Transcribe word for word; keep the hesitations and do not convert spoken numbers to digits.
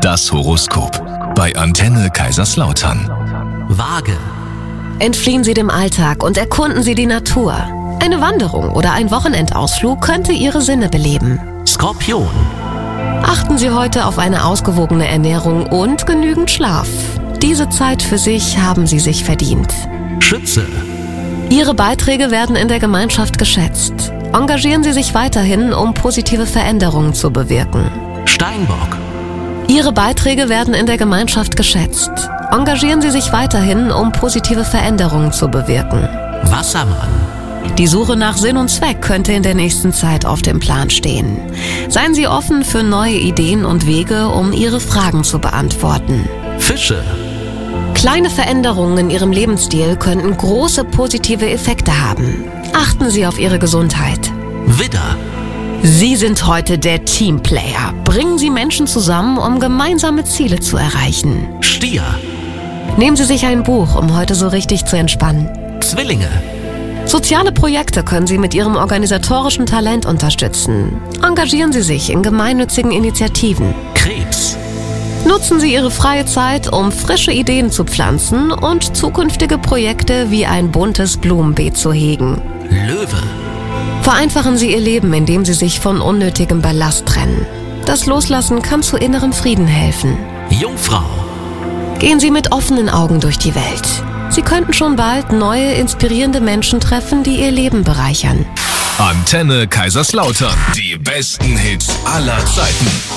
Das Horoskop bei Antenne Kaiserslautern. Waage. Entfliehen Sie dem Alltag und erkunden Sie die Natur. Eine Wanderung oder ein Wochenendausflug könnte Ihre Sinne beleben. Skorpion. Achten Sie heute auf eine ausgewogene Ernährung und genügend Schlaf. Diese Zeit für sich haben Sie sich verdient. Schütze. Ihre Beiträge werden in der Gemeinschaft geschätzt. Engagieren Sie sich weiterhin, um positive Veränderungen zu bewirken. Steinbock. Ihre Beiträge werden in der Gemeinschaft geschätzt. Engagieren Sie sich weiterhin, um positive Veränderungen zu bewirken. Wassermann. Die Suche nach Sinn und Zweck könnte in der nächsten Zeit auf dem Plan stehen. Seien Sie offen für neue Ideen und Wege, um Ihre Fragen zu beantworten. Fische. Kleine Veränderungen in Ihrem Lebensstil könnten große positive Effekte haben. Achten Sie auf Ihre Gesundheit. Widder. Sie sind heute der Teamplayer. Bringen Sie Menschen zusammen, um gemeinsame Ziele zu erreichen. Stier. Nehmen Sie sich ein Buch, um heute so richtig zu entspannen. Zwillinge. Soziale Projekte können Sie mit Ihrem organisatorischen Talent unterstützen. Engagieren Sie sich in gemeinnützigen Initiativen. Krebs. Nutzen Sie Ihre freie Zeit, um frische Ideen zu pflanzen und zukünftige Projekte wie ein buntes Blumenbeet zu hegen. Löwe. Vereinfachen Sie Ihr Leben, indem Sie sich von unnötigem Ballast trennen. Das Loslassen kann zu innerem Frieden helfen. Jungfrau. Gehen Sie mit offenen Augen durch die Welt. Sie könnten schon bald neue, inspirierende Menschen treffen, die Ihr Leben bereichern. Antenne Kaiserslautern. Die besten Hits aller Zeiten.